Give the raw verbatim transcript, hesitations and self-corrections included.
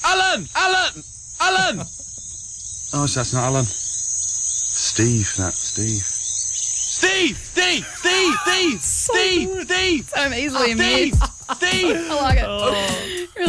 Alan! Alan! Alan! Oh, so that's not Alan. Steve, that Steve. Steve! Steve! Steve! Steve! Steve! Steve! So easily Steve! amused. Steve! I like it.